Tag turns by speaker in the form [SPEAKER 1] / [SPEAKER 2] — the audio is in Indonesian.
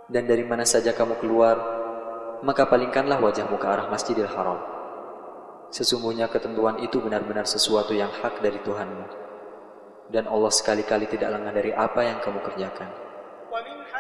[SPEAKER 1] dan dari mana saja kamu keluar, maka palingkanlah wajahmu ke arah Masjidil Haram. Sesungguhnya ketentuan itu benar-benar sesuatu yang hak dari Tuhanmu, dan Allah sekali-kali tidak lengah dari apa yang kamu kerjakan.